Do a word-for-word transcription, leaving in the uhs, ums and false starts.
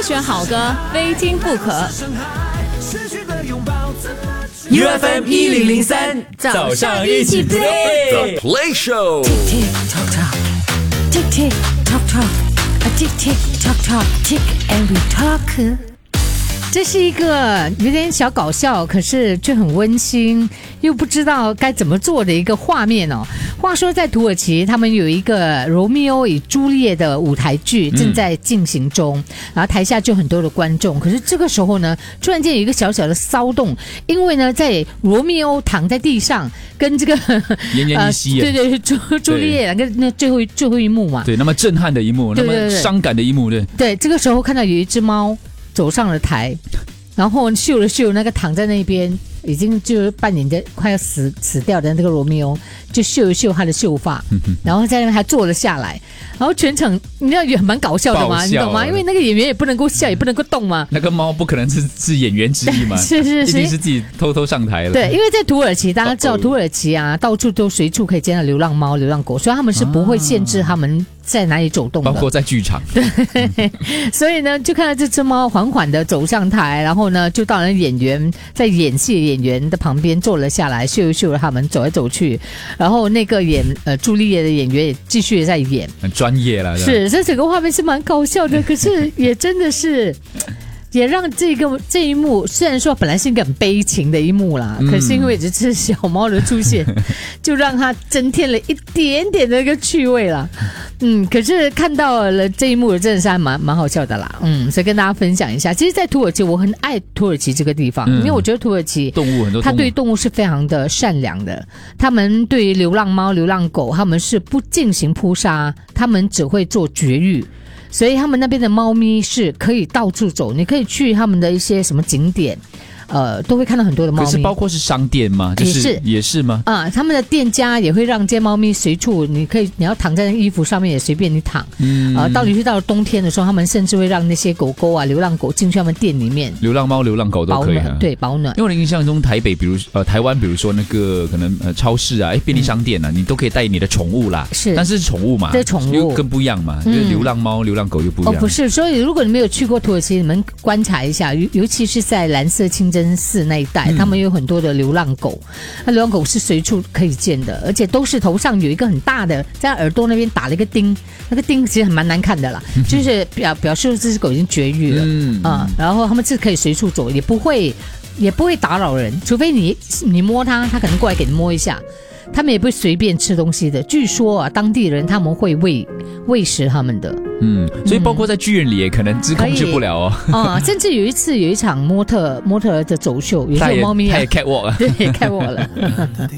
选好歌，非听不可。 U F M 一零零三，早上一起 play The Play Show。 Tick tick tock tock, tick tick tock tock, a tick tick tock tock, tick and we talk。这是一个有点小搞笑，可是却很温馨，又不知道该怎么做的一个画面哦。话说在土耳其，他们有一个罗密欧与朱丽叶的舞台剧正在进行中，嗯、然后台下就很多的观众。可是这个时候呢，突然间有一个小小的骚动，因为呢，在罗密欧躺在地上，跟这个奄奄一息、 呃，对对，朱朱丽叶两个那最后最后一幕嘛， 对，那么震撼的一幕， 对对对那么伤感的一幕，对对，这个时候看到有一只猫走上了台，然后嗅了嗅那个躺在那边已经就扮演的快要死死掉的那个罗密欧，就嗅一嗅他的秀发，然后在那边还坐了下来，然后全场你知道也蛮搞笑的嘛，你懂吗？因为那个演员也不能够笑，也不能够动嘛。 那个猫不可能是是演员之一嘛， 是是是， 一定是自己偷偷上台了。 对，因为在土耳其，大家知道土耳其啊，到处都随处可以见到流浪猫、流浪狗，所以他们是不会限制他们在哪里走动的， 包括在剧场。 对，所以呢，就看到这只猫缓缓的走上台，然后呢，就到了演员在演戏的演员的旁边坐了下来，嗅一嗅他们走来走去，然后那个演呃朱丽叶的演员也继续在演， 很专业了。 是，这整个画面是蛮搞笑的，可是也真的是。也让这个这一幕虽然说本来是一个很悲情的一幕啦，嗯、可是因为这只小猫的出现，就让它增添了一点点的一个趣味啦。嗯，可是看到了这一幕真的是还蛮蛮好笑的啦。嗯，所以跟大家分享一下。其实，在土耳其我很爱土耳其这个地方，嗯、因为我觉得土耳其动物很多， 它对动物是非常的善良的。他们对于流浪猫、流浪狗，他们是不进行扑杀，他们只会做绝育。所以他们那边的猫咪是可以到处走，你可以去他们的一些什么景点，呃，都会看到很多的猫咪。 可是包括是商店吗？就是、 也是也是吗？ 啊、嗯，他们的店家也会让这些猫咪随处，你可以你要躺在那个衣服上面也随便你躺。嗯，啊、呃，到底是到了冬天的时候，他们甚至会让那些狗狗啊、流浪狗进去他们店里面。 流浪猫、流浪狗都可以啊。 对，保暖。 因为我的印象中，台北比如呃台湾，比如说那个可能呃超市啊、便利商店啊，嗯、你都可以带你的宠物啦。 是， 但是宠物嘛， 对宠物又更不一样嘛，嗯、就是流浪猫、流浪狗又不一样。 哦，不是，所以如果你没有去过土耳其，你们观察一下，尤尤其是在蓝色清真寺那一带。他们有很多的流浪狗，那流浪狗是随处可以见的，而且都是头上有一个很大的，在耳朵那边打了一个钉，那个钉其实还蛮难看的啦，就是表表示这只狗已经绝育了，嗯啊、嗯，然后他们是可以随处走，也不会也不会打扰人，除非你你摸它，它可能过来给你摸一下。他们也不会随便吃东西的，据说啊，当地人他们会喂喂食他们的。 嗯，所以包括在剧院里也可能自控制不了哦。 啊、嗯，甚至有一次有一场模特模特的走秀，也是有猫咪啊， 他也 catwalk 了， 对 catwalk 了。